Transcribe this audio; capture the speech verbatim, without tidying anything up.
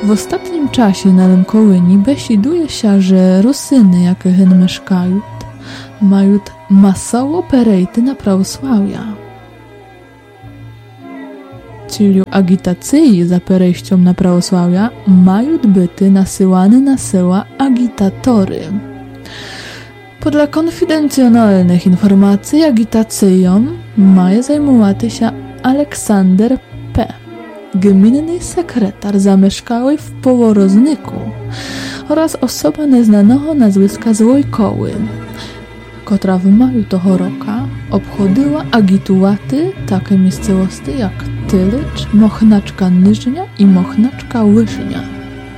W ostatnim czasie na Lękołyni besiduje się, że Rusyny, jakie hen mieszkają, mają masowo perejty na prawosławia. Czyli agitacji za perejścią na prawosławia mają byty nasyłane na seła agitatory. Podle konfidencjonalnych informacji agitacją ma zajmować się Aleksander P., gminny sekretar zamieszkały w Poworoznyku oraz osoba nieznanego nazwiska Złojkoły, która w maju toho roka obchodziła agitułaty takie miejscowości jak Tylycz, Mochnaczka Nyżnia i Mochnaczka Łyżnia.